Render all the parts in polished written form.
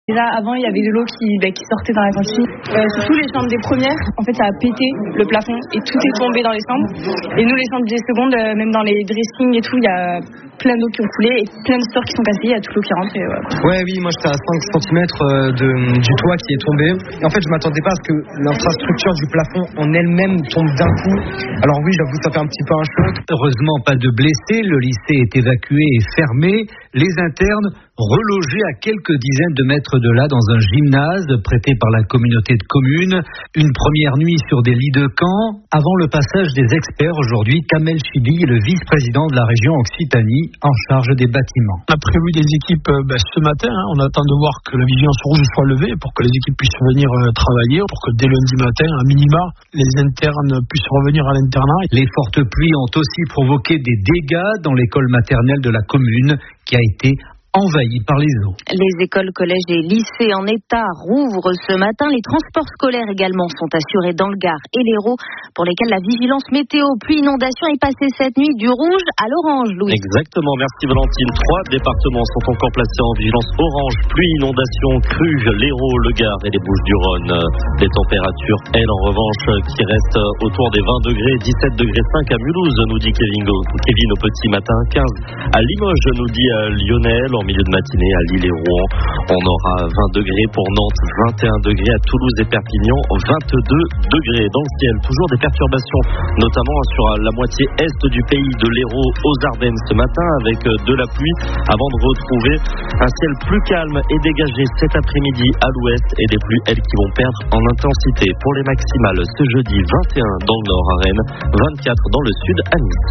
Déjà avant il y avait de l'eau qui sortait dans la cantine. Surtout les chambres des premières, en fait ça a pété le plafond et tout est tombé dans les chambres. Et nous les chambres des secondes, même dans les dressings et tout, il y a plein d'eau qui ont coulé et plein de stores qui sont cassés, il y a toute l'eau qui rentre et voilà. Ouais oui, moi j'étais à 5 cm du toit qui est tombé. Et en fait je m'attendais pas à ce que l'infrastructure du plafond en elle-même tombe d'un coup. Alors oui, j'avoue ça fait un petit peu un choc. Heureusement pas de blessés, le lycée est évacué et fermé. Les internes relogés à quelques dizaines de mètres de là dans un gymnase prêté par la communauté de communes. Une première nuit sur des lits de camp avant le passage des experts aujourd'hui. Kamel Chibi est le vice-président de la région Occitanie en charge des bâtiments. On a prévu des équipes ce matin. On attend de voir que la vigilance rouge soit levée pour que les équipes puissent venir travailler, pour que dès lundi matin, à minima, les internes puissent revenir à l'internat. Les fortes pluies ont aussi provoqué des dégâts dans l'école maternelle de la commune qui a été envahis par les eaux. Les écoles, collèges et lycées en état rouvrent ce matin. Les transports scolaires également sont assurés dans le Gard et l'Hérault, pour lesquels la vigilance météo pluie inondation est passée cette nuit du rouge à l'orange, Louis. Exactement, merci Valentine. 3 départements sont encore placés en vigilance orange, pluie, inondation, crue, l'Hérault, le Gard et les Bouches-du-Rhône. Les températures, elles, en revanche, qui restent autour des 20 degrés, 17 degrés 5 à Mulhouse, nous dit Kevin au petit matin, 15 à Limoges, nous dit Lionel. En milieu de matinée à Lille et Rouen, on aura 20 degrés pour Nantes, 21 degrés à Toulouse et Perpignan, 22 degrés dans le ciel. Toujours des perturbations, notamment sur la moitié est du pays, de l'Hérault aux Ardennes ce matin, avec de la pluie, avant de retrouver un ciel plus calme et dégagé cet après-midi à l'ouest, et des pluies, elles, qui vont perdre en intensité. Pour les maximales, ce jeudi, 21 dans le nord à Rennes, 24 dans le sud à Nice.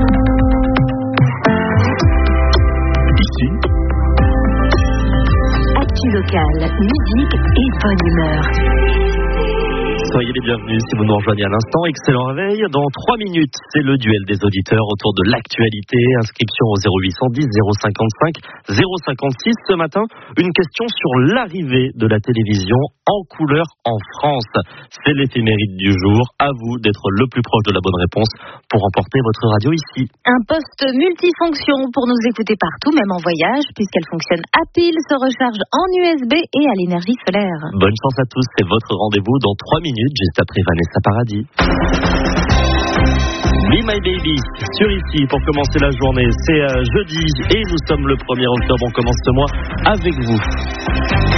Ici, Locale, musique et bonne humeur. Soyez les bienvenus si vous nous rejoignez à l'instant. Excellent réveil. Dans 3 minutes, c'est le duel des auditeurs autour de l'actualité. Inscription au 0810 055 056. Ce matin, une question sur l'arrivée de la télévision en couleur en France. C'est l'éphéméride du jour. À vous d'être le plus proche de la bonne réponse pour remporter votre radio ici. Un poste multifonction pour nous écouter partout, même en voyage, puisqu'elle fonctionne à pile, se recharge en USB et à l'énergie solaire. Bonne chance à tous. C'est votre rendez-vous dans 3 minutes. Juste après Vanessa Paradis. Be My Baby sur ici pour commencer la journée. C'est jeudi et nous sommes le 1er octobre. On commence ce mois avec vous.